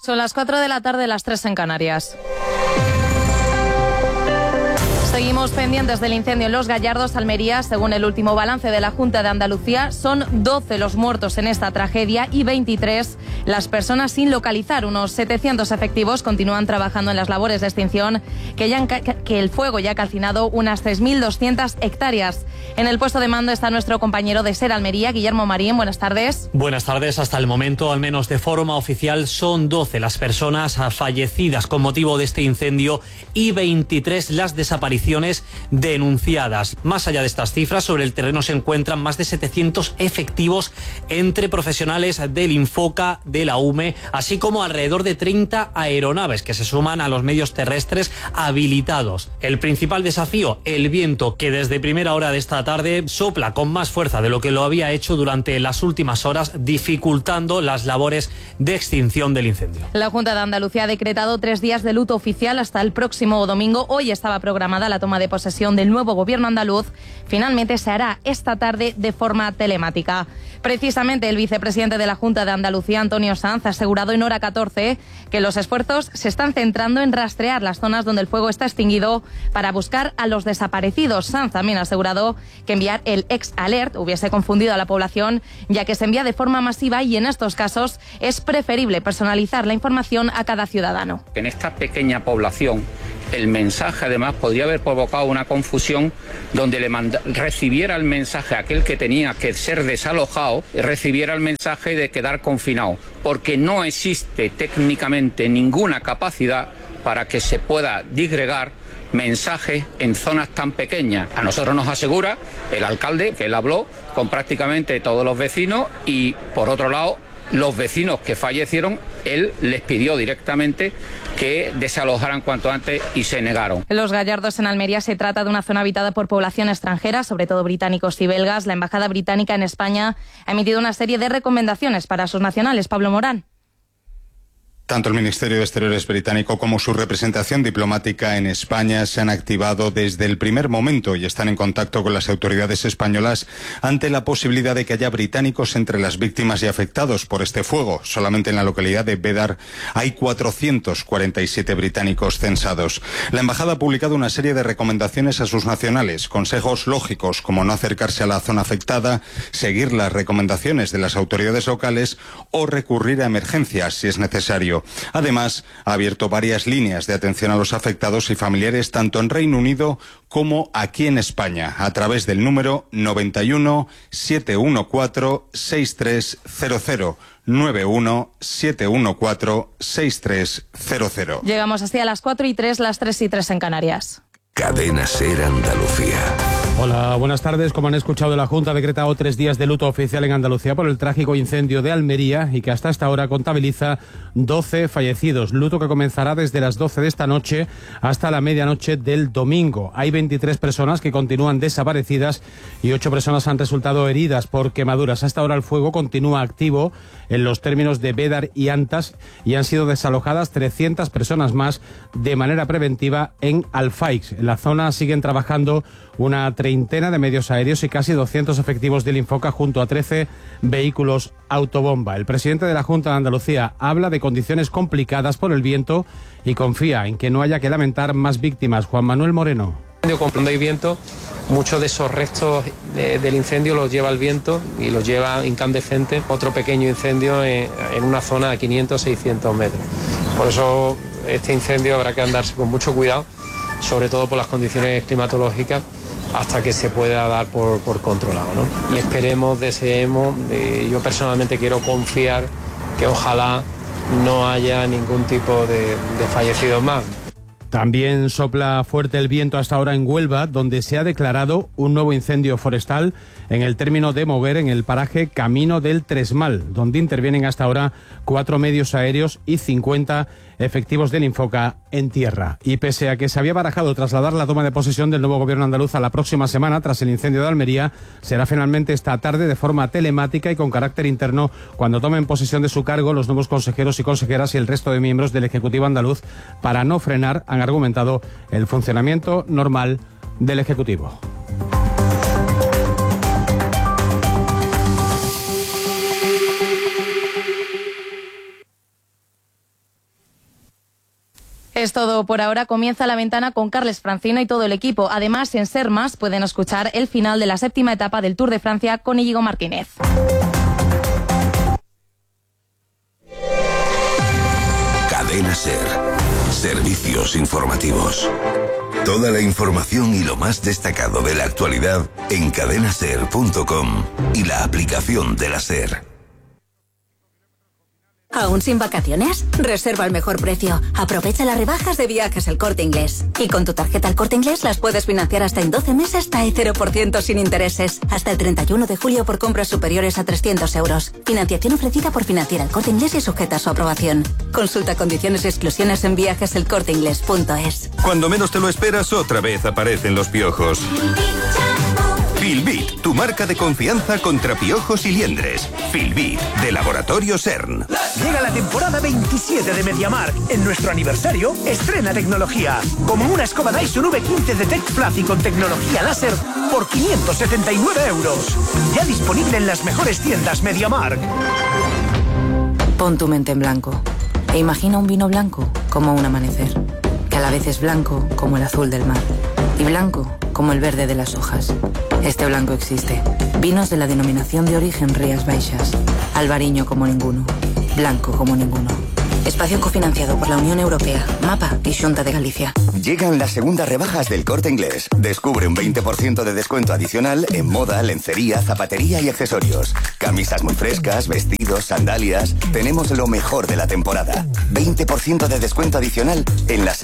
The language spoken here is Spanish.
Son las 4 de la tarde, las 3 en Canarias. Seguimos pendientes del incendio en Los Gallardos, Almería. Según el último balance de la Junta de Andalucía, son 12 los muertos en esta tragedia y 23 las personas sin localizar. Unos 700 efectivos continúan trabajando en las labores de extinción, que el fuego ya ha calcinado unas 3.200 hectáreas. En el puesto de mando está nuestro compañero de SER Almería, Guillermo Marín. Buenas tardes. Buenas tardes. Hasta el momento, al menos de forma oficial, son 12 las personas fallecidas con motivo de este incendio y 23 las desapariciones denunciadas. Más allá de estas cifras, sobre el terreno se encuentran más de 700 efectivos entre profesionales del Infoca, de la UME, así como alrededor de 30 aeronaves que se suman a los medios terrestres habilitados. El principal desafío, el viento, que desde primera hora de esta tarde sopla con más fuerza de lo que lo había hecho durante las últimas horas, dificultando las labores de extinción del incendio. La Junta de Andalucía ha decretado 3 días de luto oficial hasta el próximo domingo. Hoy estaba programada la toma de posesión del nuevo gobierno andaluz. Finalmente se hará esta tarde de forma telemática. Precisamente el vicepresidente de la Junta de Andalucía, Antonio Sanz, ha asegurado en Hora 14 que los esfuerzos se están centrando en rastrear las zonas donde el fuego está extinguido para buscar a los desaparecidos. Sanz también ha asegurado que enviar el ex-alert hubiese confundido a la población, ya que se envía de forma masiva y en estos casos es preferible personalizar la información a cada ciudadano. En esta pequeña población, el mensaje además podría haber provocado una confusión donde recibiera el mensaje aquel que tenía que ser desalojado, recibiera el mensaje de quedar confinado, porque no existe técnicamente ninguna capacidad para que se pueda disgregar mensajes en zonas tan pequeñas. A nosotros nos asegura el alcalde que él habló con prácticamente todos los vecinos y, por otro lado, los vecinos que fallecieron, él les pidió directamente que desalojaran cuanto antes y se negaron. En Los Gallardos, en Almería, se trata de una zona habitada por población extranjera, sobre todo británicos y belgas. La Embajada Británica en España ha emitido una serie de recomendaciones para sus nacionales. Pablo Morán. Tanto el Ministerio de Exteriores británico como su representación diplomática en España se han activado desde el primer momento y están en contacto con las autoridades españolas ante la posibilidad de que haya británicos entre las víctimas y afectados por este fuego. Solamente en la localidad de Bédar hay 447 británicos censados. La embajada ha publicado una serie de recomendaciones a sus nacionales, consejos lógicos como no acercarse a la zona afectada, seguir las recomendaciones de las autoridades locales o recurrir a emergencias si es necesario. Además, ha abierto varias líneas de atención a los afectados y familiares tanto en Reino Unido como aquí en España, a través del número 91 714 6300. 91 714 6300. Llegamos así a las 4:03, las 3:03 en Canarias. Cadena SER Andalucía. Hola, buenas tardes. Como han escuchado, la Junta ha decretado 3 días de luto oficial en Andalucía por el trágico incendio de Almería y que hasta esta hora contabiliza 12 fallecidos. Luto que comenzará desde las 12 de esta noche hasta la medianoche del domingo. Hay 23 personas que continúan desaparecidas y 8 personas han resultado heridas por quemaduras. Hasta ahora el fuego continúa activo en los términos de Bédar y Antas y han sido desalojadas 300 personas más de manera preventiva en Alfaix. En la zona siguen trabajando una treintena de medios aéreos y casi 200 efectivos del Infoca junto a 13 vehículos autobomba. El presidente de la Junta de Andalucía habla de condiciones complicadas por el viento y confía en que no haya que lamentar más víctimas. Juan Manuel Moreno. Cuando hay viento, muchos de esos restos del incendio los lleva el viento y los lleva incandescentes. Otro pequeño incendio en una zona de 500-600 metros. Por eso este incendio habrá que andarse con mucho cuidado, sobre todo por las condiciones climatológicas, hasta que se pueda dar por controlado, ¿no? Y esperemos, deseemos, yo personalmente quiero confiar que ojalá no haya ningún tipo de fallecidos más. También sopla fuerte el viento hasta ahora en Huelva, donde se ha declarado un nuevo incendio forestal en el término de Moguer, en el paraje Camino del Tresmal, donde intervienen hasta ahora 4 medios aéreos y 50 efectivos del Infoca en tierra. Y pese a que se había barajado trasladar la toma de posesión del nuevo gobierno andaluz a la próxima semana tras el incendio de Almería, será finalmente esta tarde de forma telemática y con carácter interno cuando tomen posesión de su cargo los nuevos consejeros y consejeras y el resto de miembros del Ejecutivo andaluz, para no frenar, han argumentado, el funcionamiento normal del Ejecutivo. Es todo por ahora. Comienza La Ventana con Carles Francino y todo el equipo. Además, en Ser Más pueden escuchar el final de la 7ª etapa del Tour de Francia con Íñigo Martínez. Cadena Ser. Servicios informativos. Toda la información y lo más destacado de la actualidad en cadenaser.com y la aplicación de la Ser. ¿Aún sin vacaciones? Reserva al mejor precio. Aprovecha las rebajas de Viajes El Corte Inglés. Y con tu tarjeta El Corte Inglés las puedes financiar hasta en 12 meses hasta 0% sin intereses. Hasta el 31 de julio por compras superiores a 300 euros. Financiación ofrecida por Financiera El Corte Inglés y sujeta a su aprobación. Consulta condiciones y exclusiones en viajeselcorteingles.es. Cuando menos te lo esperas, otra vez aparecen los piojos. Filbit, tu marca de confianza contra piojos y liendres. Filbit, de Laboratorio CERN. Llega la temporada 27 de MediaMarkt. En nuestro aniversario, estrena tecnología. Como una escoba Dyson V15 de Tech Fluffy con tecnología láser por 579 euros. Ya disponible en las mejores tiendas MediaMarkt. Pon tu mente en blanco e imagina un vino blanco como un amanecer, que a la vez es blanco como el azul del mar y blanco como el verde de las hojas. Este blanco existe. Vinos de la denominación de origen Rías Baixas. Albariño como ninguno. Blanco como ninguno. Espacio cofinanciado por la Unión Europea, MAPA y Xunta de Galicia. Llegan las segundas rebajas del Corte Inglés. Descubre un 20% de descuento adicional en moda, lencería, zapatería y accesorios. Camisas muy frescas, vestidos, sandalias. Tenemos lo mejor de la temporada. 20% de descuento adicional en las